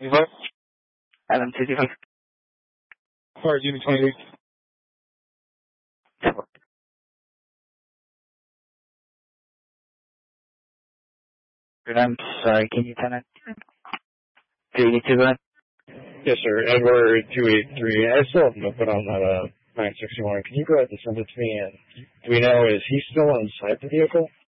What? Adam 65. Car, Jimmy 28. I'm sorry, can you tell it? 381? Yes, sir. Edward 283. I still have no put on that 961. Can you go ahead and send it to me? And do we know, is he still inside the vehicle?